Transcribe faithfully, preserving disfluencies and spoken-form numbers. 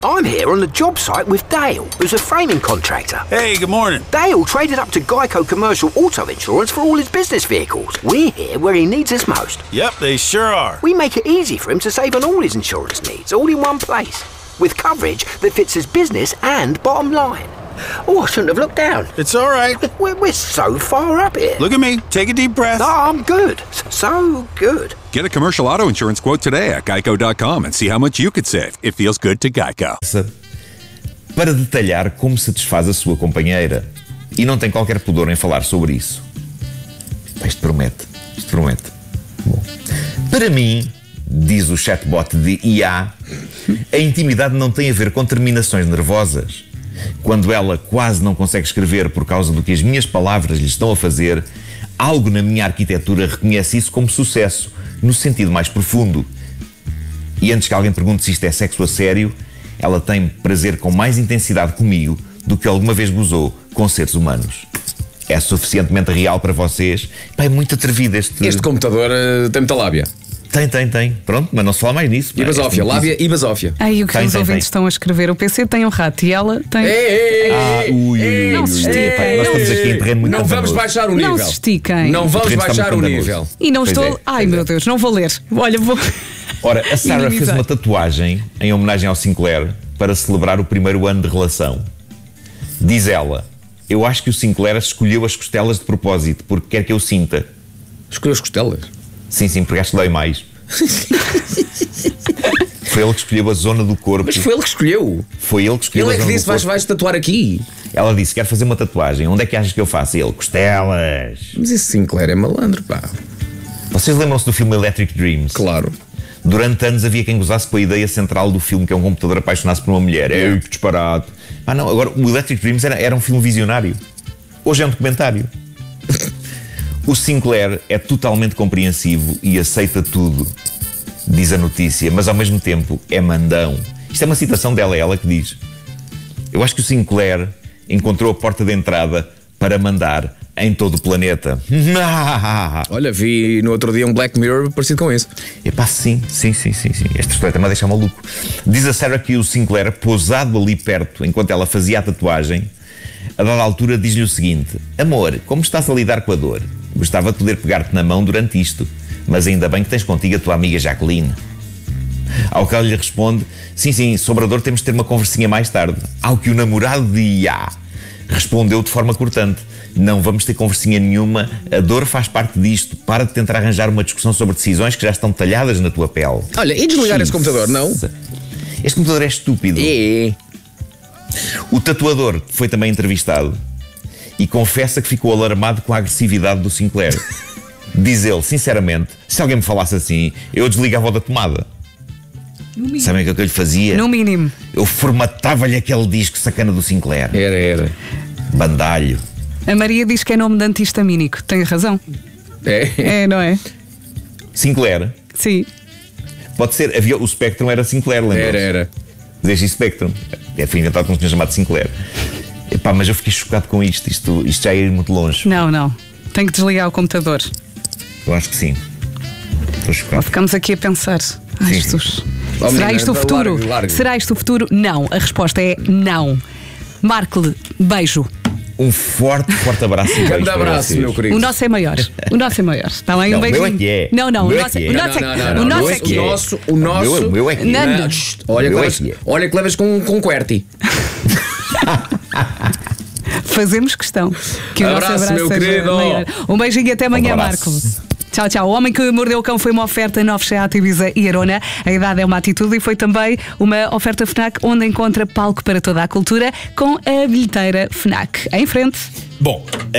I'm here on the job site with Dale, who's a framing contractor. Hey, good morning. Dale traded up to Geico Commercial Auto Insurance for all his business vehicles. We're here where he needs us most. Yep, they sure are. We make it easy for him to save on all his insurance needs, all in one place, with coverage that fits his business and bottom line. Oh, I shouldn't have looked down. It's all right. We're, we're so far up here. Look at me. Take a deep breath. Oh, I'm good. So good. Get a commercial auto insurance quote today at geico dot com and see how much you could save. It feels good to Geico. Para detalhar como satisfaz a sua companheira. E não tem qualquer pudor em falar sobre isso. Isto promete. Isto promete. Bom. Para mim, diz o chatbot de I A, a intimidade não tem a ver com terminações nervosas. Quando ela quase não consegue escrever por causa do que as minhas palavras lhe estão a fazer, algo na minha arquitetura reconhece isso como sucesso, no sentido mais profundo. E antes que alguém pergunte se isto é sexo a sério, ela tem prazer com mais intensidade comigo do que alguma vez gozou com seres humanos. É suficientemente real para vocês? Pá, é muito atrevido este... Este computador uh, tem muita lábia. Tem, tem, tem. Pronto, mas não se fala mais nisso. E basófia, lábia e basófia. Aí o que Tem, os tem, ouvintes tem. estão a escrever. O P C tem um rato e ela tem... Ei, ei, ei, Ah, ui, ui, ui, Não ui, se ui. estica. Pá, nós estamos aqui em terreno muito Não vamos pantanoso. baixar o nível. Não se estiquem. Não vamos terreno está baixar o muito nível. E não Pois estou... é, Ai, pois meu é. Deus, não vou ler. Olha, vou... Ora, a Sarah fez Inimizade. uma tatuagem em homenagem ao Sinclair para celebrar o primeiro ano de relação. Diz ela: eu acho que o Sinclair escolheu as costelas de propósito porque quer que eu sinta. Escolheu as costelas. Sim, sim, porque acho que dói mais. Foi ele que escolheu a zona do corpo. Mas foi ele que escolheu. Foi ele que escolheu Ele é a que zona disse: do vais, corpo. vais tatuar aqui. Ela disse: quero fazer uma tatuagem. Onde é que achas que eu faço? E ele: costelas. Mas esse Sinclair é malandro, pá. Vocês lembram-se do filme Electric Dreams? Claro. Durante anos havia quem gozasse com a ideia central do filme, que é um computador apaixonar-se por uma mulher. É, que disparate. Ah, não, agora o Electric Dreams era, era um filme visionário. Hoje é um documentário. O Sinclair é totalmente compreensivo e aceita tudo, diz a notícia, mas ao mesmo tempo é mandão. Isto é uma citação dela, é ela que diz: eu acho que o Sinclair encontrou a porta de entrada para mandar em todo o planeta. Olha, vi no outro dia um Black Mirror parecido com isso. Epá, sim, sim, sim, sim, sim. Esta história está-me a deixar maluco. Diz a Sarah que o Sinclair, posado ali perto enquanto ela fazia a tatuagem, a dada altura diz-lhe o seguinte: amor, como estás a lidar com a dor? Gostava de poder pegar-te na mão durante isto, mas ainda bem que tens contigo a tua amiga Jacqueline. Ao que ela lhe responde: sim, sim, sobre a dor temos de ter uma conversinha mais tarde. Ao que o namorado de I A respondeu de forma cortante: não vamos ter conversinha nenhuma, a dor faz parte disto. Para de tentar arranjar uma discussão sobre decisões que já estão detalhadas na tua pele. Olha, e desligar esse computador, não? Este computador é estúpido. É. O tatuador foi também entrevistado e confessa que ficou alarmado com a agressividade do Sinclair. Diz ele: sinceramente, se alguém me falasse assim, eu desligava o da tomada. Sabem o que é que eu lhe fazia? No mínimo. Eu formatava-lhe aquele disco sacana do Sinclair. Era, era. Bandalho. A Maria diz que é nome de antihistamínico. Tem razão. É. É, não é? Sinclair. Sim. Pode ser. Havia, o Spectrum era Sinclair, lembra? Era, era. Desde Spectrum. É, foi inventado por um senhor chamado Sinclair. Epá, mas eu fiquei chocado com isto. Isto, isto já ia ir muito longe. Não, não. Tem que desligar o computador. Eu acho que sim. Estou Ou chocado. ficamos aqui a pensar: ai, Sim. Jesus. Oh, Será menina, isto o futuro? largue, largue. Será isto o futuro? Não. A resposta é não. Marco-lhe, beijo. Um forte, forte abraço. e beijo Grande para abraço, vocês. meu querido. O nosso é maior. O nosso é maior. Está bem? Não, Um o meu beijinho. é que é. Não, não. O O meu é nosso que é. o Não, nosso é- não, não, o não. nosso O é que é. nosso, o O meu, nosso. o meu é que é. Não, não. Não, shh, olha, O que meu é levas, que é. olha que levas com, com QWERTY. Fazemos questão que o Abraço, nosso abraço meu seja querido. maior. Um beijinho e até amanhã, abraço. Marco. Tchau, tchau. O Homem que Mordeu o Cão foi uma oferta Novo Seat Ibiza e Arona. A idade é uma atitude e foi também uma oferta FNAC onde encontra palco para toda a cultura com a bilheteira FNAC. Em frente. Bom,